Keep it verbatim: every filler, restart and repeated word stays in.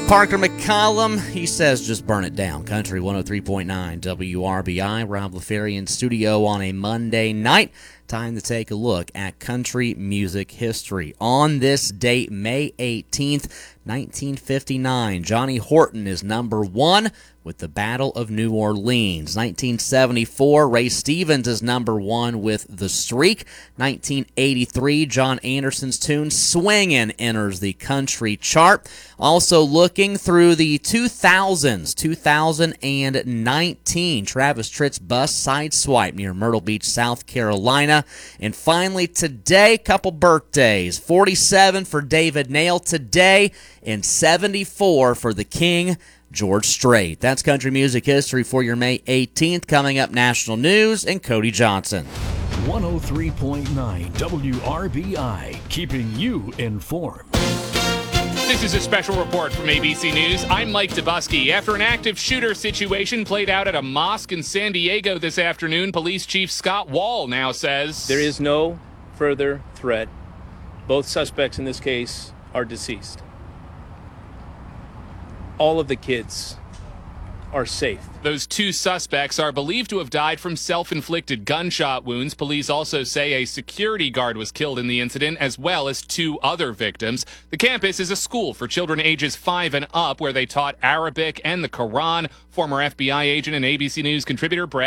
Parker McCollum, he says just burn it down. Country one oh three point nine W R B I. Rob LaFerry in studio on a Monday night. Time to take a look at country music history. On this date, May eighteenth, nineteen fifty-nine, Johnny Horton is number one with the Battle of New Orleans. nineteen seventy-four, Ray Stevens is number one with The Streak. nineteen eighty-three, John Anderson's tune Swingin' enters the country chart. Also looking through the two thousands, two thousand nineteen, Travis Tritt's Bus Sideswipe near Myrtle Beach, South Carolina. And finally today, couple birthdays. forty-seven for David Nail today, and seventy-four for the King, George Strait. That's country music history for your May eighteenth. Coming up, national news and Cody Johnson. one oh three point nine W R B I, keeping you informed. This is a special report from A B C News. I'm Mike Dubusky. After an active shooter situation played out at a mosque in San Diego this afternoon, Police Chief Scott Wall now says there is no further threat. Both suspects in this case are deceased. All of the kids are safe. Those two suspects are believed to have died from self-inflicted gunshot wounds. Police also say a security guard was killed in the incident, as well as two other victims. The campus is a school for children ages five and up, where they taught Arabic and the Quran. Former F B I agent and A B C News contributor Brad